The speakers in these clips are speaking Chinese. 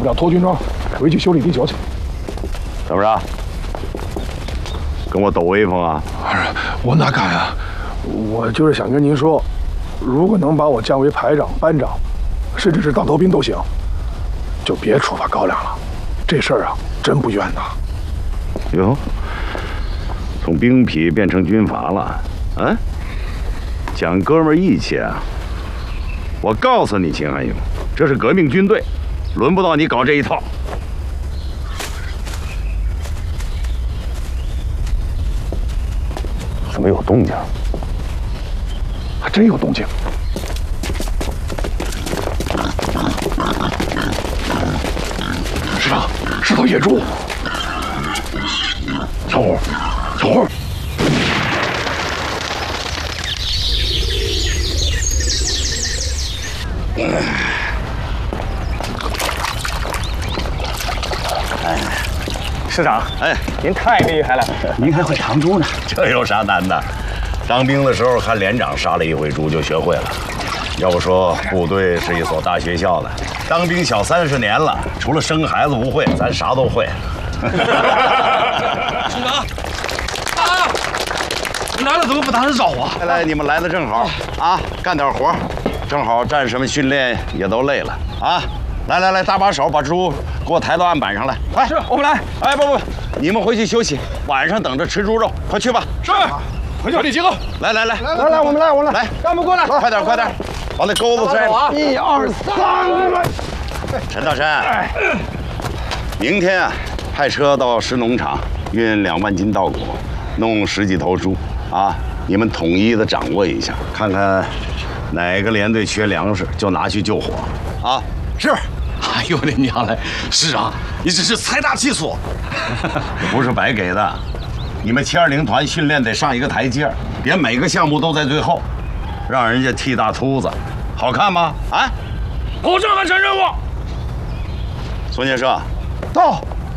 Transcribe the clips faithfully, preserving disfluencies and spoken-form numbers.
不了脱军装，回去修理地球去。 怎么着？跟我抖威风啊？ 我哪敢啊！我就是想跟您说，如果能把我降为排长、班长，甚至是大头兵都行，就别处罚高粱了。这事儿啊，真不冤呐。 哟，从兵痞变成军阀了，啊？讲哥们义气啊！我告诉你，秦汉勇，这是革命军队，轮不到你搞这一套。怎么有动静？ 还真有动静。师长，是头野猪。小虎，小虎。 哎，师长， 哎， 您太厉害了，您还会扛猪呢。 这有啥难的？当兵的时候看连长杀了一回猪就学会了。要不说部队是一所大学校呢。当兵小三十年了，除了生孩子不会，咱啥都会。 师长，啊！来了怎么不打声招呼啊？ 来来，你们来的正好啊，干点活，正好战士们训练也都累了啊。来来来，搭把手，把猪给我抬到案板上来。来， 是我们来。 哎，不不，你们回去休息，晚上等着吃猪肉，快去吧。 是。回去立集合。 来来来来来来，我们来，我们来， 来， 干部过来， 快点快点，把那钩子摘了。 一二三， 陈大山，明天啊，派车到石农场运两万斤稻谷，弄十几头猪啊，你们统一的掌握一下，看看哪个连队缺粮食，就拿去救火啊。 是。哎呦我的娘嘞！师长，你真是财大气粗。 不是白给的，你们七二零团训练得上一个台阶，别每个项目都在最后，让人家剃大秃子，好看吗？啊！ 保证完成任务。 孙建设， 到。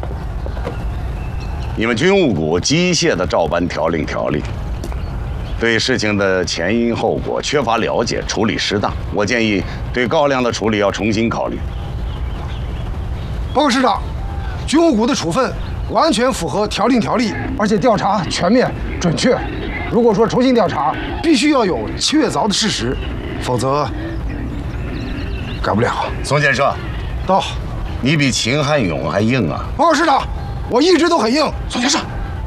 你们军务股机械的照搬条令条例，对事情的前因后果缺乏了解，处理失当。我建议对高粱的处理要重新考虑。 报告师长，军务股的处分完全符合条令条例，而且调查全面准确。如果说重新调查，必须要有确凿的事实，否则改不了。 宋建设， 到。 你比秦汉勇还硬啊！ 报告师长，我一直都很硬。 宋先生，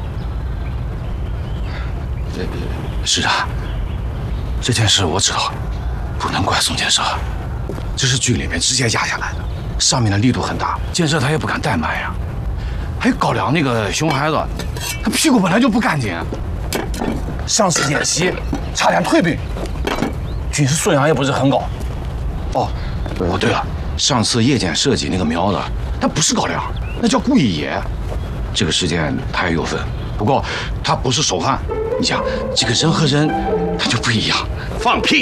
这师长，这件事我知道，不能怪宋建设，这是军里面直接压下来的。上面的力度很大，建设他也不敢怠慢呀。还有高粱那个熊孩子，他屁股本来就不干净，上次演习差点退兵，军事素养也不是很高。哦，哦对了，上次夜间射击那个苗子，它不是高粱，那叫顾一野。这个事件他也有份，不过他不是首犯。你想，这个人和人他就不一样。 放屁！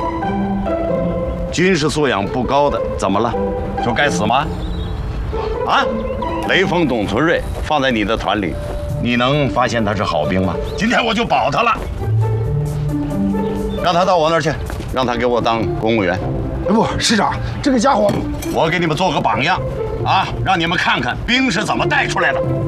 军事素养不高的怎么了？就该死吗？啊！雷锋、董存瑞放在你的团里，你能发现他是好兵吗？今天我就保他了，让他到我那儿去，让他给我当公务员。 哎不，师长，这个家伙， 我给你们做个榜样，啊，让你们看看兵是怎么带出来的。